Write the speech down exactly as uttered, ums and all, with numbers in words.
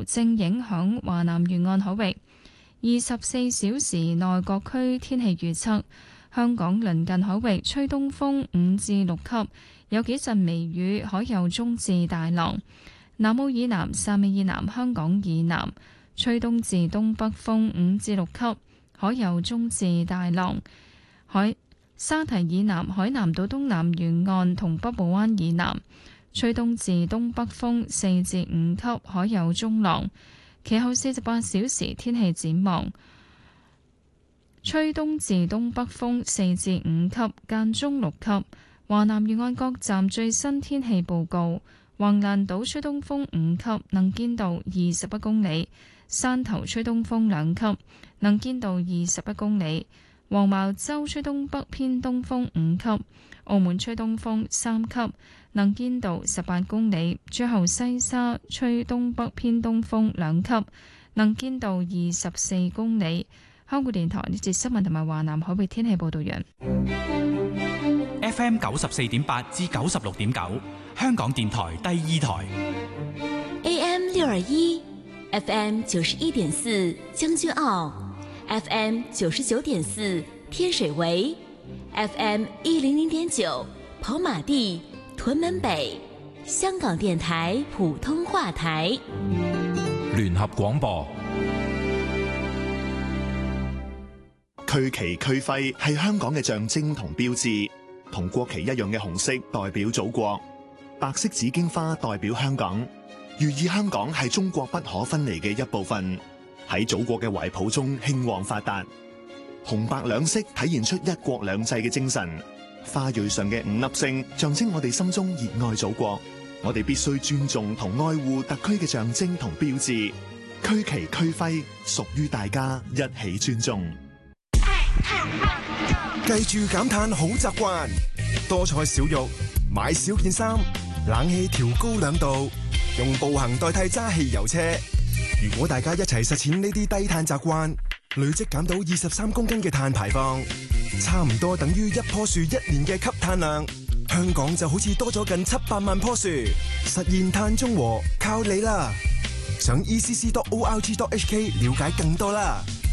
正影響華南沿岸海域。二十四小時內各區天氣預測：香港鄰近海域吹東風五至六級，有幾陣微雨，海有中至大浪。南澳以南、汕尾以南、香港以南吹東至東北風五至六級，海有中至大浪。海沙堤以南、海南島東南沿岸同北部灣以南吹東至東北風四至五級，海有中浪。其後四十八小時天氣展望：吹東至東北風四至五級，間中六級。華南沿岸各站最新天氣報告：橫瀾島吹東風五級，能見度二十一公里；汕頭吹東風兩級，能見度二十一公里；黃茅洲吹東北偏東風五級；澳門吹東風三級，能見度十八公里；最後西沙吹東北偏東風兩級，能見度二十四公里。香港電台呢節新聞同埋華南海域天氣報道完。 F M 九十四點八至九十六點九，香港電台第二台。 A M 六二一，F M 九十一點四將軍澳 ，F M 九十九點四天水圍 ，F M 一零零點九跑馬地、屯門北，香港電台普通話台。 聯合廣播。 區旗區徽係香港嘅象徵同標誌，同國旗一樣嘅紅色代表祖國，白色紫荊花代表香港，寓意香港係中國不可分離嘅一部分，喺祖國嘅懷抱中興旺發達。紅白兩色體現出一國兩制嘅精神，花蕊上嘅五粒星象徵我哋心中熱愛祖國，我哋必須尊重同愛護特區嘅象徵同標誌，區旗區徽屬於大家，一起尊重。 記住減碳好習慣，多菜少肉，買少件衫，冷氣調高兩度，用步行代替揸汽油車。如果大家一齊實踐呢啲低碳習慣，累積減到二十三公斤嘅碳排放，差唔多等於一棵樹一年嘅吸碳量。香港就好似多咗近七百萬棵樹，實現碳中和靠你啦！上 e c c dot org dot h k 了解更多啦。